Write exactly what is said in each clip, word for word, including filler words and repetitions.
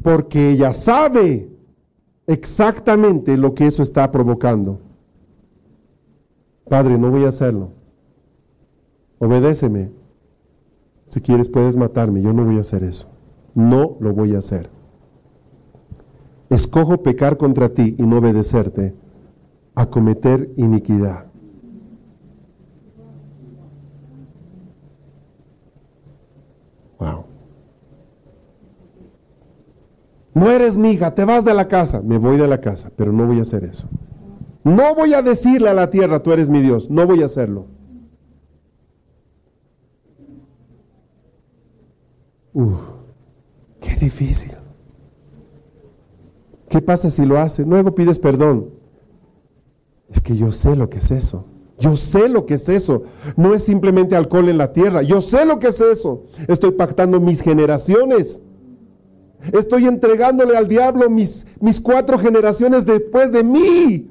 porque ella sabe exactamente lo que eso está provocando. Padre, no voy a hacerlo. Obedéceme. Si quieres puedes matarme, yo no voy a hacer eso. No lo voy a hacer. Escojo pecar contra ti y no obedecerte, a cometer iniquidad. Wow. No eres mi hija, te vas de la casa. Me voy de la casa, pero no voy a hacer eso. No voy a decirle a la tierra, tú eres mi Dios. No voy a hacerlo. Uf, qué difícil. ¿Qué pasa si lo hace? Luego pides perdón. Es que yo sé lo que es eso. Yo sé lo que es eso. No es simplemente alcohol en la tierra. Yo sé lo que es eso. Estoy pactando mis generaciones. Estoy entregándole al diablo mis, mis cuatro generaciones después de mí.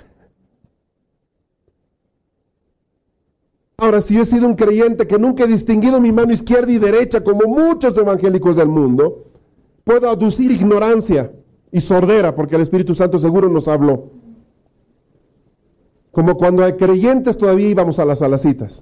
Ahora, si yo he sido un creyente que nunca he distinguido mi mano izquierda y derecha como muchos evangélicos del mundo, puedo aducir ignorancia y sordera, porque el Espíritu Santo seguro nos habló. Como cuando hay creyentes todavía íbamos a las alacitas.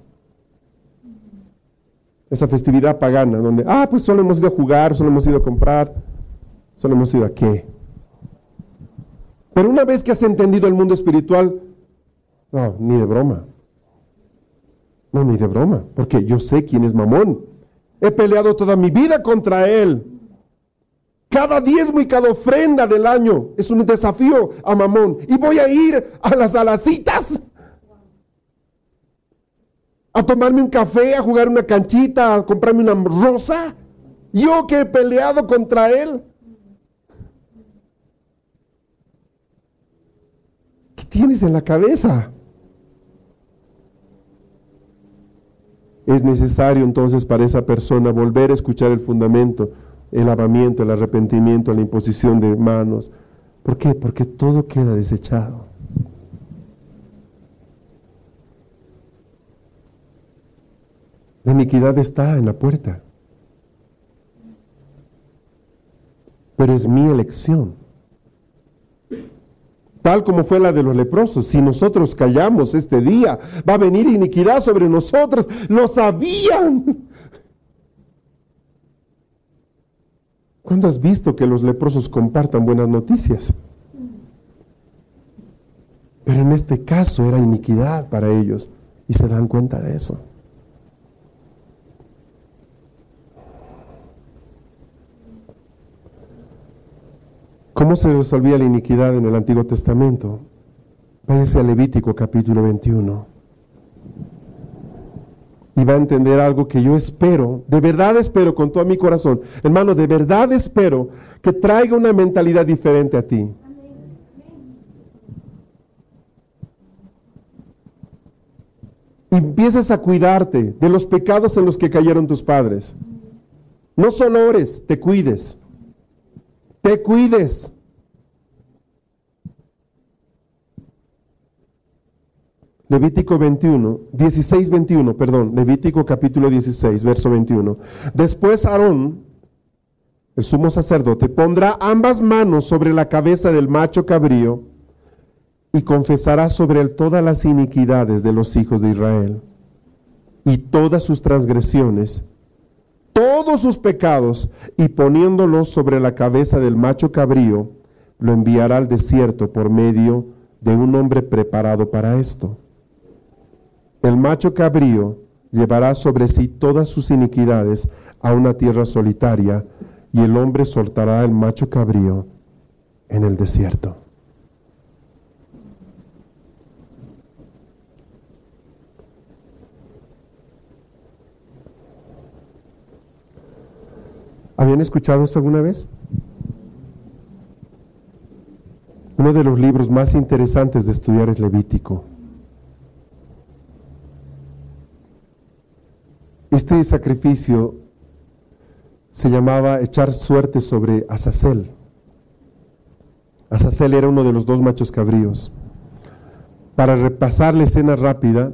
Esa festividad pagana, donde, ah, pues solo hemos ido a jugar, solo hemos ido a comprar, solo hemos ido a qué. Pero una vez que has entendido el mundo espiritual, no, ni de broma. No, ni de broma, porque yo sé quién es Mamón. He peleado toda mi vida contra él. Cada diezmo y cada ofrenda del año es un desafío a Mamón. Y voy a ir a las alacitas a tomarme un café, a jugar una canchita, a comprarme una rosa. Yo que he peleado contra él. ¿Qué tienes en la cabeza? Es necesario entonces para esa persona volver a escuchar el fundamento, el lavamiento, el arrepentimiento, la imposición de manos. ¿Por qué? Porque todo queda desechado. La iniquidad está en la puerta. Pero es mi elección. Tal como fue la de los leprosos. Si nosotros callamos este día, va a venir iniquidad sobre nosotros. ¡Lo sabían! ¿Cuándo has visto que los leprosos compartan buenas noticias? Pero en este caso era iniquidad para ellos y se dan cuenta de eso. ¿Cómo se resolvía la iniquidad en el Antiguo Testamento? Váyase a Levítico capítulo veintiuno. Y va a entender algo que yo espero, de verdad espero con todo mi corazón. Hermano, de verdad espero que traiga una mentalidad diferente a ti. Y empieces a cuidarte de los pecados en los que cayeron tus padres. No solo ores, te cuides. Te cuides. Levítico veintiuno, dieciséis, veintiuno, perdón, Levítico capítulo dieciséis, verso veintiuno. Después Aarón, el sumo sacerdote, pondrá ambas manos sobre la cabeza del macho cabrío y confesará sobre él todas las iniquidades de los hijos de Israel y todas sus transgresiones, todos sus pecados, y poniéndolos sobre la cabeza del macho cabrío, lo enviará al desierto por medio de un hombre preparado para esto. El macho cabrío llevará sobre sí todas sus iniquidades a una tierra solitaria, y el hombre soltará el macho cabrío en el desierto. ¿Habían escuchado esto alguna vez? Uno de los libros más interesantes de estudiar es Levítico. Este sacrificio se llamaba echar suerte sobre Azazel. Azazel era uno de los dos machos cabríos. Para repasar la escena rápida,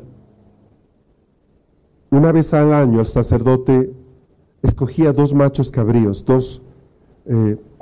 una vez al año el sacerdote escogía dos machos cabríos, dos eh,